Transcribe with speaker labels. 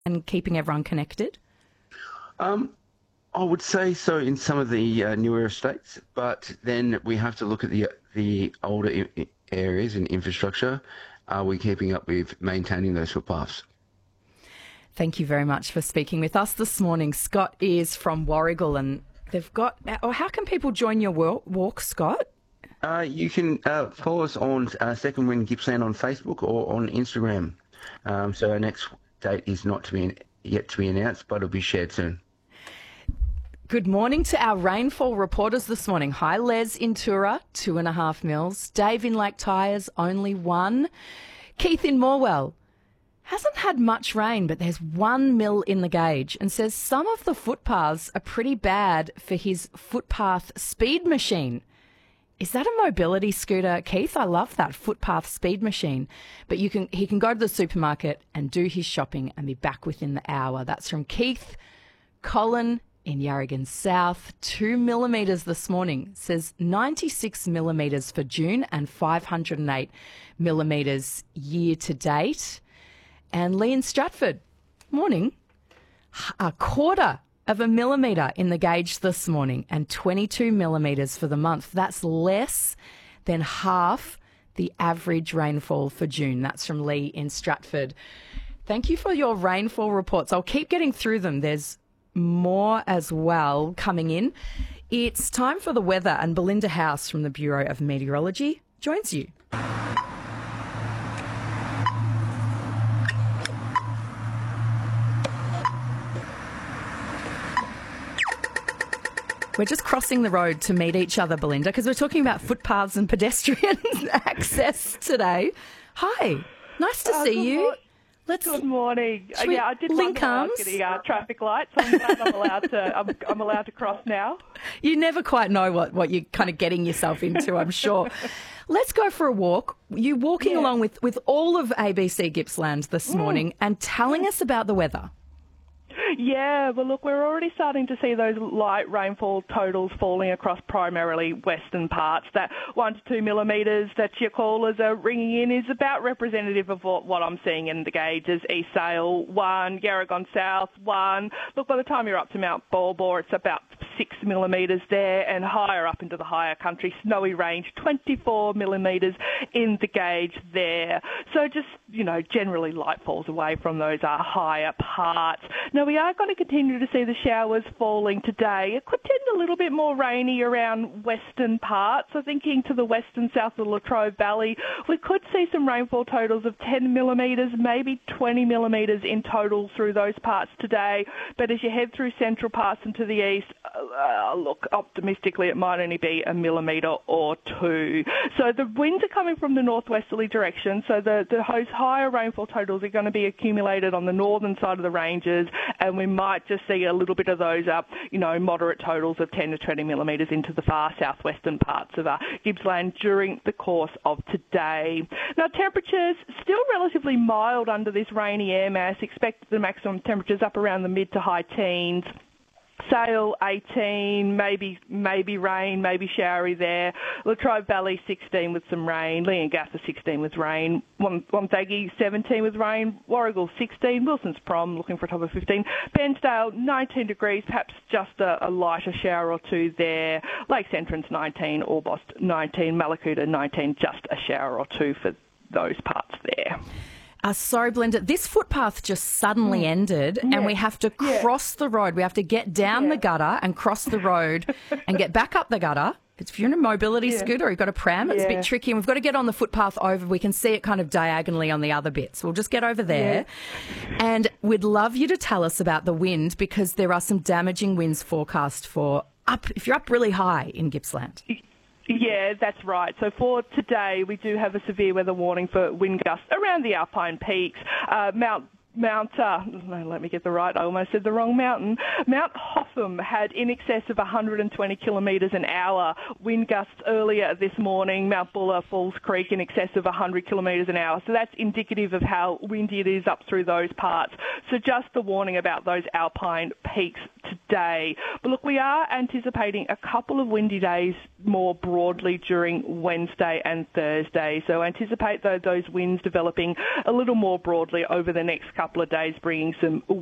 Speaker 1: and keeping everyone connected?
Speaker 2: I would say so in some of the newer estates, but then we have to look at the older areas and infrastructure. Are we keeping up with maintaining those footpaths?
Speaker 1: Thank you very much for speaking with us this morning. Scott is from Warragul, and they've got... Or how can people join your walk, Scott?
Speaker 2: You can follow us on Second Wind Gippsland on Facebook or on Instagram. So our next date is yet to be announced, but it'll be shared soon.
Speaker 1: Good morning to our rainfall reporters this morning. Hi, Les in Tura, 2.5 mils. Dave in Lake Tyers, only 1. Keith in Morwell hasn't had much rain, but there's 1 mil in the gauge, and says some of the footpaths are pretty bad for his footpath speed machine. Is that a mobility scooter, Keith? I love that, footpath speed machine. But he can go to the supermarket and do his shopping and be back within the hour. That's from Keith. Colin in Yarragon South, 2 millimetres this morning. Says 96 millimetres for June and 508 millimetres year to date. And Lee in Stratford, morning, 1/4 of a millimetre in the gauge this morning and 22 millimetres for the month. That's less than half the average rainfall for June. That's from Lee in Stratford. Thank you for your rainfall reports. I'll keep getting through them. There's more as well coming in. It's time for the weather, and Belinda House from the Bureau of Meteorology joins you. We're just crossing the road to meet each other, Belinda, because we're talking about footpaths and pedestrian access today. Hi, nice to see you.
Speaker 3: Good morning.
Speaker 1: Yeah,
Speaker 3: I did
Speaker 1: link arms.
Speaker 3: Getting traffic lights. I'm glad I'm allowed to cross now.
Speaker 1: You never quite know what you're kind of getting yourself into, I'm sure. Let's go for a walk. You're walking along with all of ABC Gippsland this morning and telling us about the weather.
Speaker 3: Yeah, well, look, we're already starting to see those light rainfall totals falling across primarily western parts. That 1 to 2 millimetres that your callers are ringing in is about representative of what I'm seeing in the gauges. East Sale, 1, Yarragon South, 1. Look, by the time you're up to Mount Balbor, it's about 6 millimetres there, and higher up into the higher country, Snowy Range, 24 millimetres in the gauge there. So just, generally light falls away from those higher parts. Now, we are going to continue to see the showers falling today. It could tend a little bit more rainy around western parts. So thinking to the western south of the Latrobe Valley, we could see some rainfall totals of 10 millimetres, maybe 20 millimetres in total through those parts today. But as you head through central parts and to the east, look, optimistically, it might only be 1 millimetre or 2. So the winds are coming from the northwesterly direction. So those higher rainfall totals are going to be accumulated on the northern side of the ranges, and we might just see a little bit of those moderate totals of 10 to 20 millimetres into the far southwestern parts of Gippsland during the course of today. Now, temperatures still relatively mild under this rainy air mass. Expect the maximum temperatures up around the mid to high teens. Sale 18, maybe rain, maybe showery there. Latrobe Valley 16 with some rain. Leongatha 16 with rain. Wonthaggi 17 with rain. Warragul 16. Wilson's Prom looking for a top of 15. Bensdale 19 degrees, perhaps just a lighter shower or two there. Lakes Entrance 19. Orbost 19. Mallacoota 19, just a shower or two for those parts there.
Speaker 1: Sorry, Belinda, this footpath just suddenly ended and we have to cross the road. We have to get down the gutter and cross the road and get back up the gutter. If you're in a mobility scooter or you've got a pram, it's a bit tricky. And we've got to get on the footpath over. We can see it kind of diagonally on the other bits. We'll just get over there. And we'd love you to tell us about the wind, because there are some damaging winds forecast if you're up really high in Gippsland.
Speaker 3: Yeah, that's right. So for today, we do have a severe weather warning for wind gusts around the Alpine Peaks. Let me get the right, I almost said the wrong mountain. Mount Hoff Latham had in excess of 120 kilometres an hour wind gusts earlier this morning. Mount Buller, Falls Creek in excess of 100 kilometres an hour. So that's indicative of how windy it is up through those parts. So just the warning about those alpine peaks today. But look, we are anticipating a couple of windy days more broadly during Wednesday and Thursday. So anticipate those winds developing a little more broadly over the next couple of days, bringing some